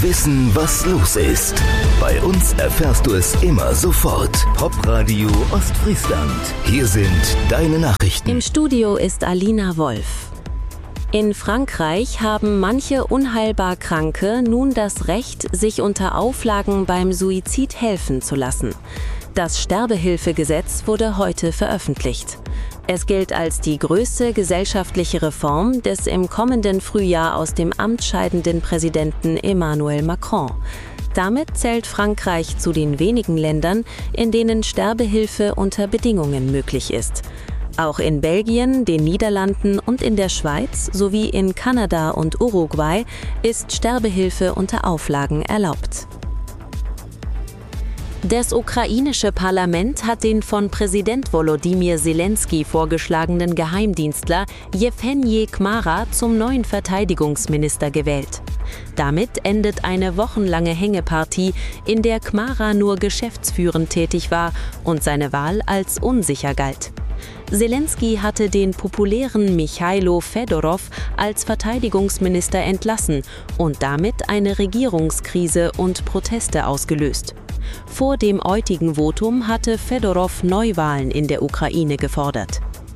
Wissen, was los ist. Bei uns erfährst du es immer sofort. Popradio Ostfriesland. Hier sind deine Nachrichten. Im Studio ist Alina Wolf. In Frankreich haben manche unheilbar Kranke nun das Recht, sich unter Auflagen beim Suizid helfen zu lassen. Das Sterbehilfegesetz wurde heute veröffentlicht. Es gilt als die größte gesellschaftliche Reform des im kommenden Frühjahr aus dem Amt scheidenden Präsidenten Emmanuel Macron. Damit zählt Frankreich zu den wenigen Ländern, in denen Sterbehilfe unter Bedingungen möglich ist. Auch in Belgien, den Niederlanden und in der Schweiz sowie in Kanada und Uruguay ist Sterbehilfe unter Auflagen erlaubt. Das ukrainische Parlament hat den von Präsident Volodymyr Zelensky vorgeschlagenen Geheimdienstler Jewhenij Kmara zum neuen Verteidigungsminister gewählt. Damit endet eine wochenlange Hängepartie, in der Kmara nur geschäftsführend tätig war und seine Wahl als unsicher galt. Zelensky hatte den populären Michailo Fedorov als Verteidigungsminister entlassen und damit eine Regierungskrise und Proteste ausgelöst. Vor dem heutigen Votum hatte Fedorov Neuwahlen in der Ukraine gefordert.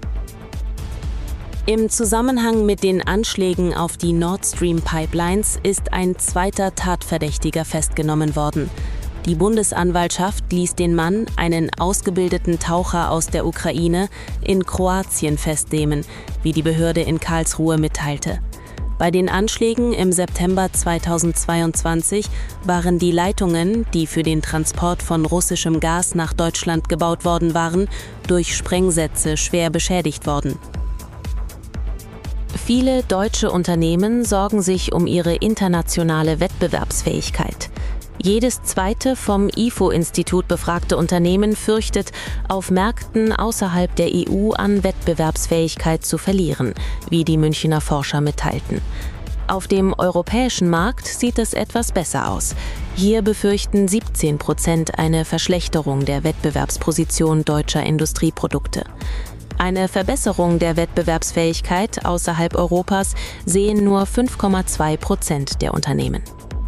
Im Zusammenhang mit den Anschlägen auf die Nord Stream Pipelines ist ein zweiter Tatverdächtiger festgenommen worden. Die Bundesanwaltschaft ließ den Mann, einen ausgebildeten Taucher aus der Ukraine, in Kroatien festnehmen, wie die Behörde in Karlsruhe mitteilte. Bei den Anschlägen im September 2022 waren die Leitungen, die für den Transport von russischem Gas nach Deutschland gebaut worden waren, durch Sprengsätze schwer beschädigt worden. Viele deutsche Unternehmen sorgen sich um ihre internationale Wettbewerbsfähigkeit. Jedes zweite vom IFO-Institut befragte Unternehmen fürchtet, auf Märkten außerhalb der EU an Wettbewerbsfähigkeit zu verlieren, wie die Münchner Forscher mitteilten. Auf dem europäischen Markt sieht es etwas besser aus. Hier befürchten 17% eine Verschlechterung der Wettbewerbsposition deutscher Industrieprodukte. Eine Verbesserung der Wettbewerbsfähigkeit außerhalb Europas sehen nur 5,2% der Unternehmen.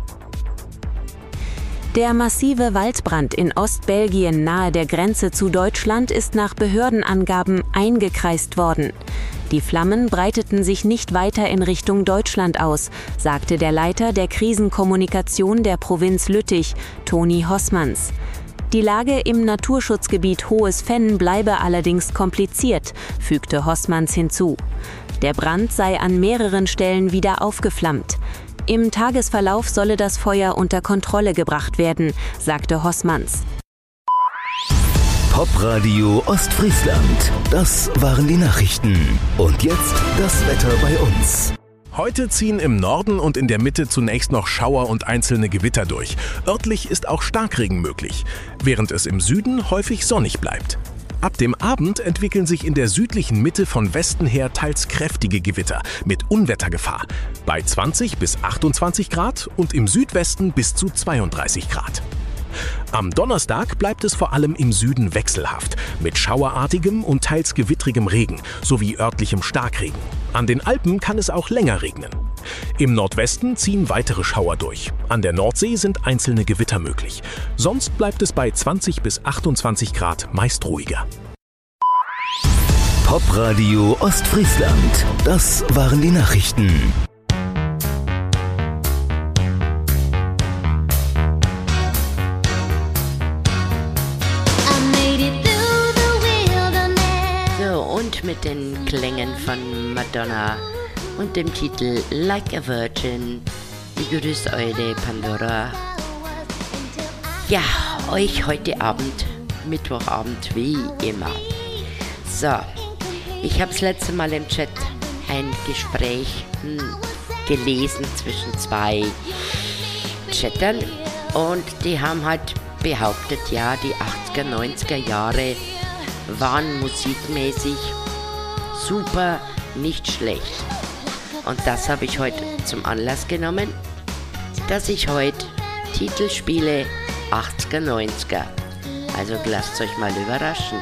Der massive Waldbrand in Ostbelgien nahe der Grenze zu Deutschland ist nach Behördenangaben eingekreist worden. Die Flammen breiteten sich nicht weiter in Richtung Deutschland aus, sagte der Leiter der Krisenkommunikation der Provinz Lüttich, Toni Hossmanns. Die Lage im Naturschutzgebiet Hohes Venn bleibe allerdings kompliziert, fügte Hossmanns hinzu. Der Brand sei an mehreren Stellen wieder aufgeflammt. Im Tagesverlauf solle das Feuer unter Kontrolle gebracht werden, sagte Hossmanns. Popradio Ostfriesland. Das waren die Nachrichten. Und jetzt das Wetter bei uns. Heute ziehen im Norden und in der Mitte zunächst noch Schauer und einzelne Gewitter durch. Örtlich ist auch Starkregen möglich, während es im Süden häufig sonnig bleibt. Ab dem Abend entwickeln sich in der südlichen Mitte von Westen her teils kräftige Gewitter mit Unwettergefahr bei 20 bis 28 Grad und im Südwesten bis zu 32 Grad. Am Donnerstag bleibt es vor allem im Süden wechselhaft, mit schauerartigem und teils gewittrigem Regen sowie örtlichem Starkregen. An den Alpen kann es auch länger regnen. Im Nordwesten ziehen weitere Schauer durch. An der Nordsee sind einzelne Gewitter möglich. Sonst bleibt es bei 20 bis 28 Grad meist ruhiger. Popradio Ostfriesland. Das waren die Nachrichten. Und mit den Klängen von Madonna und dem Titel Like a Virgin begrüßt eure Pandora. Ja, euch heute Abend, Mittwochabend wie immer. So, ich habe das letzte Mal im Chat ein Gespräch gelesen zwischen zwei Chattern und die haben halt behauptet, ja, die 80er, 90er Jahre waren musikmäßig super, nicht schlecht. Und das habe ich heute zum Anlass genommen, dass ich heute Titel spiele 80er, 90er. Also lasst euch mal überraschen.